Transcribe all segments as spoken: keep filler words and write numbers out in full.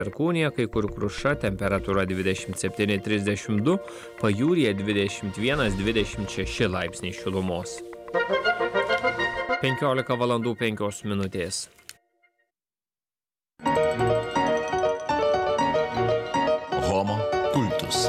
Perkūnija, kai kur kruša, temperatūra dvidešimt septyni trisdešimt du, pajūryje dvidešimt vienas dvidešimt šeši laipsniai šilumos. penkiolika valandų penkios minutės. Homo kultus.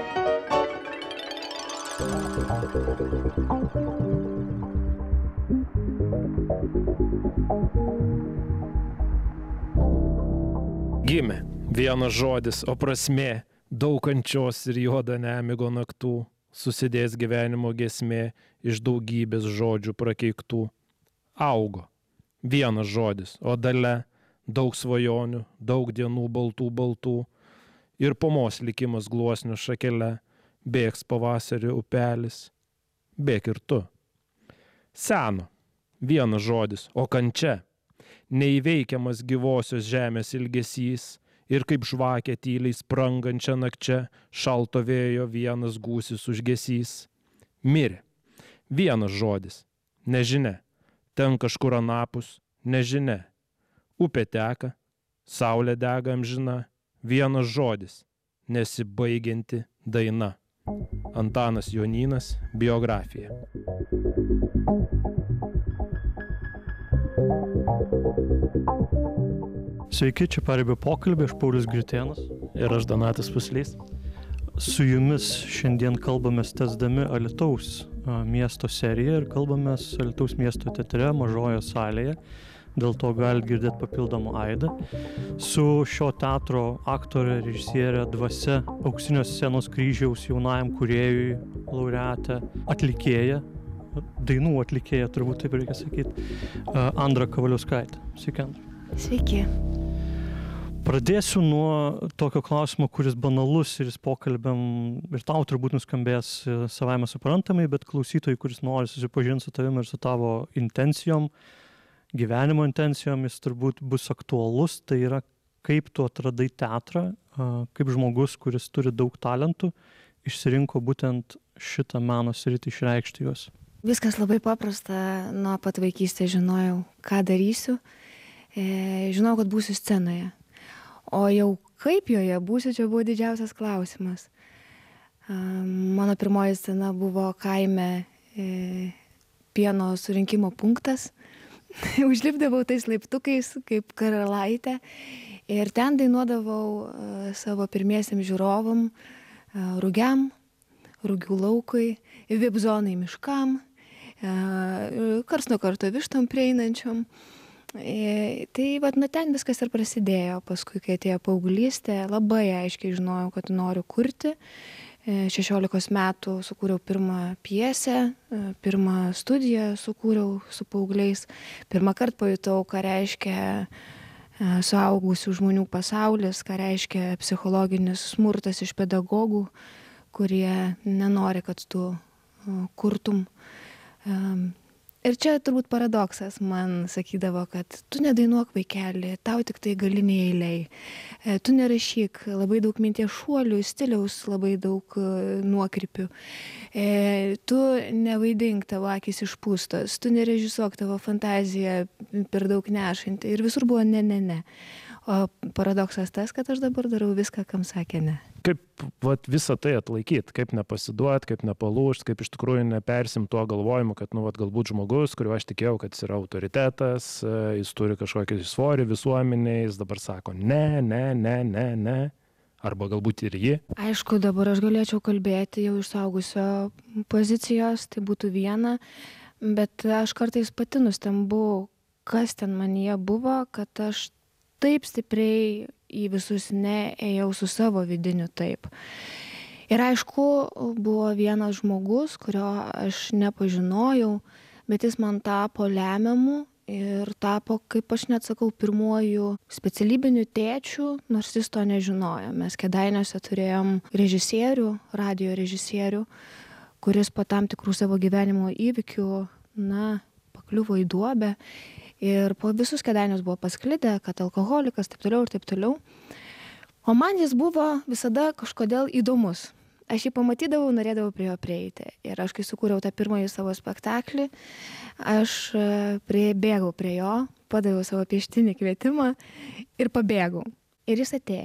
Gimė vienas žodis, o prasmė, daug kančios ir juoda nemigo naktų, susidės gyvenimo giesmė iš daugybės žodžių prakeiktų. Augo vienas žodis, o dalia, daug svajonių, daug dienų baltų baltų, ir pomos likimas gluosnių šakele, bėgs pavasario upelis, bėk ir tu. Seno vienas žodis, o kančia, neįveikiamas gyvosios žemės ilgesys ir kaip žvakė tyliai sprangančia nakčia šalto vėjo vienas gūsis užgesys. Mirė vienas žodis, nežinia, ten kažkur anapus, nežinia. Upė teka, saulė dega amžina, vienas žodis, nesibaigianti daina. Antanas Jonynas, biografija. Sveiki, čia Paribio pokalbė, aš Paulius Gritėnas. Ir aš Donatas Puslys. Su jumis šiandien kalbamės tęsdami Alytaus a, miesto seriją ir kalbamės Alytaus miesto teatre mažojo salėje. Dėl to galit girdėti papildomą aidą. Su šio teatro aktorė, režisierė, dvasia, auksinio scenos kryžiaus jaunajam kūrėjui, laureatė, atlikėja, dainų atlikėja, turbūt taip reikia sakyti, Andra Kavaliauskaitė. Sveiki, Andra. Sveiki. Pradėsiu nuo tokio klausimo, kuris banalus ir jis pokalbiam ir tau turbūt nuskambės savaime suprantamai, bet klausytojai, kuris nori susipažinti su tavim ir su tavo intencijom, gyvenimo intencijom, jis turbūt bus aktualus. Tai yra, kaip tu atradai teatrą, kaip žmogus, kuris turi daug talentų, išsirinko būtent šitą meno sritį išreikšti juos. Viskas labai paprasta, nuo pat vaikystės žinojau, ką darysiu, e, žinau, kad būsiu scenoje. O jau kaip joje būsiu, čia buvo didžiausias klausimas. Mano pirmoji scena buvo kaime e, pieno surinkimo punktas. Užlipdavau tais laiptukais kaip karalaitė ir ten dainuodavau uh, savo pirmiesiam žiūrovam, uh, rugiam, rugių laukui, vibzonai miškam, uh, kars nuo karto vištom prieinančiom. E, tai vat, nuo ten viskas ir prasidėjo. Paskui, kai atėjo paauglystė, labai aiškiai žinojau, kad noriu kurti. šešiolikos metų sukūriau pirmą pjesę, pirmą studiją sukūriau su paaugliais. Pirmą kartą pajutau, ką reiškia suaugusių žmonių pasaulis, ką reiškia psichologinis smurtas iš pedagogų, kurie nenori, kad tu kurtum. Ir čia turbūt paradoksas, man sakydavo, kad tu nedainuok vaikeli, tau tik tai galiniai eiliai. Tu nerašyk, labai daug minties šuolių, stiliaus labai daug nuokrypių. Tu nevaidink, tavo akys išpūstos, tu nerežisuok, tavo fantazija per daug nešanti. Ir visur buvo ne, ne, ne. O paradoksas tas, kad aš dabar darau viską, kam sakė ne. Kaip vat, visą tai atlaikyti, kaip nepasiduot, kaip nepalūžt, kaip iš tikrųjų nepersim tuo galvojimu, kad nu, vat, galbūt žmogus, kuriuo aš tikėjau, kad jis yra autoritetas, jis turi kažkokį svorį visuomenėje, jis dabar sako ne, ne, ne, ne, ne, arba galbūt ir ji. Aišku, dabar aš galėčiau kalbėti jau iš suaugusio pozicijos, tai būtų viena, bet aš kartais pati nustembu, kas ten manyje buvo, kad aš taip stipriai į visus neėjau su savo vidiniu taip. Ir aišku, buvo vienas žmogus, kurio aš nepažinojau, bet jis man tapo lemiamu ir tapo, kaip aš net sakau, pirmuoju specialybiniu tėčiu, nors jis to nežinojo. Mes Kėdainiuose turėjom režisierių, radijo režisierių, kuris po tam tikrų savo gyvenimo įvykių, na, pakliuvo į duobę. Ir po visus Kėdainius buvo pasklidę, kad alkoholikas, taip toliau ir taip toliau. O man jis buvo visada kažkodėl įdomus. Aš jį pamatydavau, norėdavau prie jo prieiti. Ir aš, kai sukūriau tą pirmąjį savo spektaklį, aš pribėgau prie jo, padaviau savo pieštinį kvietimą ir pabėgau. Ir jis atėjo.